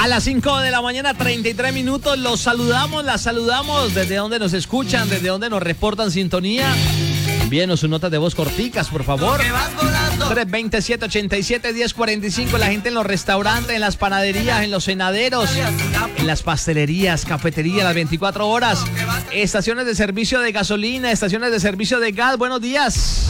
A las 5 de la mañana, 33 minutos, los saludamos, las saludamos. ¿Desde donde nos escuchan? ¿Desde donde nos reportan sintonía? Envíenos sus notas de voz corticas, por favor. 320-787-1045. La gente en los restaurantes, en las panaderías, en los cenaderos, en las pastelerías, cafeterías, las 24 horas. Estaciones de servicio de gasolina, estaciones de servicio de gas. Buenos días.